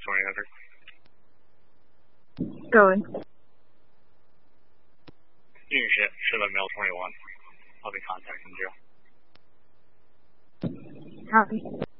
2000. Going. Unit Charlotte Mail 21. I'll be contacting you. Copy.